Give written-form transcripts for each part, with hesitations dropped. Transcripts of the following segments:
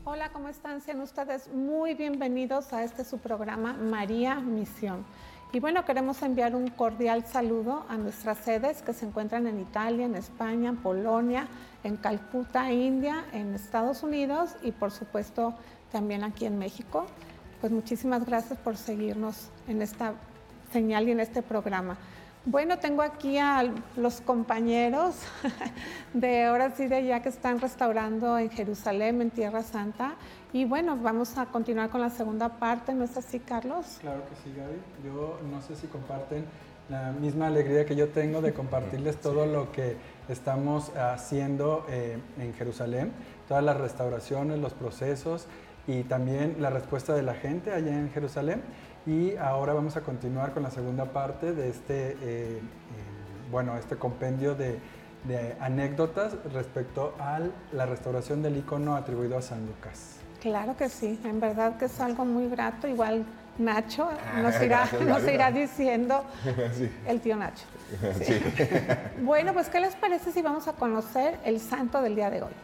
Hola, ¿cómo están? Sean ustedes muy bienvenidos a este su programa María Misión. Y bueno, queremos enviar un cordial saludo a nuestras sedes que se encuentran en Italia, en España, en Polonia, en Calcuta, India, en Estados Unidos y por supuesto también aquí en México. Pues muchísimas gracias por seguirnos en esta señal y en este programa. Bueno, tengo aquí a los compañeros de ahora sí de allá que están restaurando en Jerusalén, en Tierra Santa. Y bueno, vamos a continuar con la segunda parte, ¿no es así, Carlos? Claro que sí, Gaby. Yo no sé si comparten la misma alegría que yo tengo de compartirles todo lo que estamos haciendo en Jerusalén, todas las restauraciones, los procesos y también la respuesta de la gente allá en Jerusalén. Y ahora vamos a continuar con la segunda parte de este compendio de anécdotas respecto a la restauración del icono atribuido a San Lucas. Claro que sí, en verdad que es algo muy grato. Igual Nacho nos irá diciendo, sí. El tío Nacho. Sí. Sí. Bueno, pues ¿qué les parece si vamos a conocer el santo del día de hoy?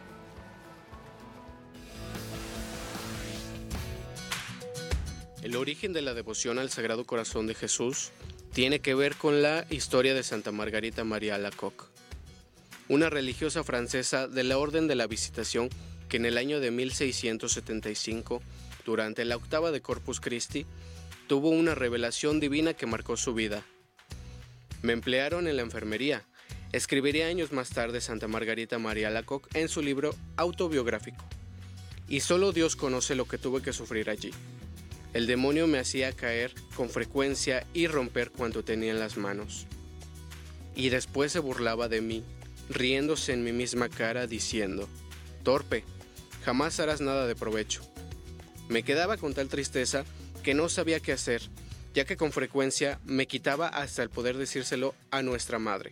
El origen de la devoción al Sagrado Corazón de Jesús tiene que ver con la historia de Santa Margarita María Alacoque, una religiosa francesa de la Orden de la Visitación que en el año de 1675, durante la octava de Corpus Christi, tuvo una revelación divina que marcó su vida. Me emplearon en la enfermería. Escribiría años más tarde Santa Margarita María Alacoque en su libro autobiográfico. Y solo Dios conoce lo que tuve que sufrir allí. El demonio me hacía caer con frecuencia y romper cuanto tenía en las manos. Y después se burlaba de mí, riéndose en mi misma cara, diciendo: «Torpe, jamás harás nada de provecho». Me quedaba con tal tristeza que no sabía qué hacer, ya que con frecuencia me quitaba hasta el poder decírselo a nuestra madre.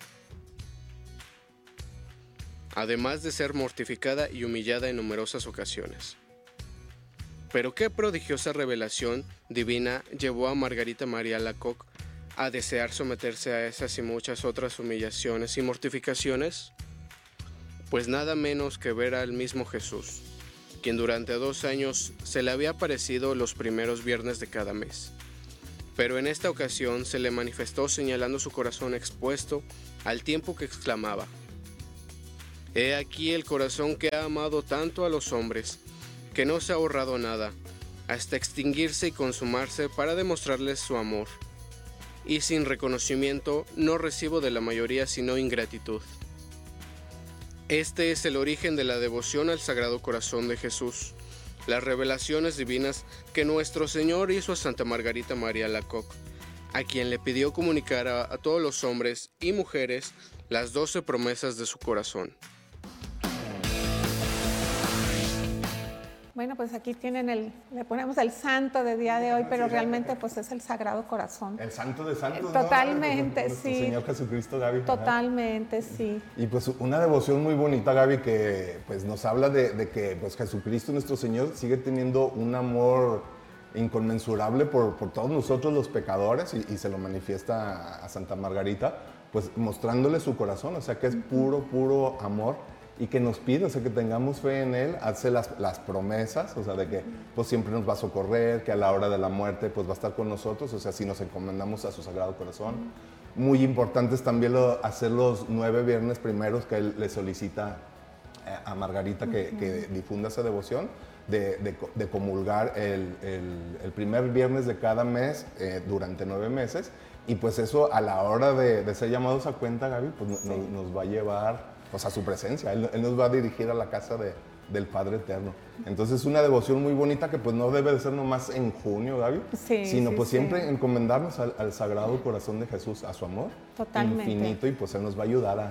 Además de ser mortificada y humillada en numerosas ocasiones. Pero qué prodigiosa revelación divina llevó a Margarita María Alacoque a desear someterse a esas y muchas otras humillaciones y mortificaciones. Pues nada menos que ver al mismo Jesús, quien durante 2 años se le había aparecido los primeros viernes de cada mes. Pero en esta ocasión se le manifestó señalando su corazón expuesto al tiempo que exclamaba: «He aquí el corazón que ha amado tanto a los hombres, que no se ha ahorrado nada, hasta extinguirse y consumarse para demostrarles su amor. Y sin reconocimiento no recibo de la mayoría sino ingratitud». Este es el origen de la devoción al Sagrado Corazón de Jesús, las revelaciones divinas que nuestro Señor hizo a Santa Margarita María Alacoque, a quien le pidió comunicar a todos los hombres y mujeres las 12 promesas de su corazón. Bueno, pues aquí tienen le ponemos el santo de día de hoy, pero realmente pues es el Sagrado Corazón. El santo de santos, totalmente, ¿no? Sí. Nuestro Señor Jesucristo, Gaby. Totalmente, ajá. Sí. Y pues una devoción muy bonita, Gaby, que pues nos habla de que pues Jesucristo, nuestro Señor, sigue teniendo un amor inconmensurable por todos nosotros los pecadores y se lo manifiesta a Santa Margarita, pues mostrándole su corazón, o sea que es puro amor. Y que nos pide, o sea, que tengamos fe en Él, hace las promesas, o sea, de que pues siempre nos va a socorrer, que a la hora de la muerte pues va a estar con nosotros, o sea, si nos encomendamos a su Sagrado Corazón. Muy importante es también hacer los 9 viernes primeros que Él le solicita a Margarita que difunda esa devoción, de comulgar el primer viernes de cada mes durante 9 meses, y pues eso a la hora de ser llamados a cuenta, Gaby, pues nos va a llevar pues a su presencia, Él nos va a dirigir a la casa del Padre Eterno. Entonces es una devoción muy bonita que pues no debe de ser nomás en junio, Gaby, sino pues siempre encomendarnos al Sagrado Corazón de Jesús, a su amor infinito, y pues Él nos va a ayudar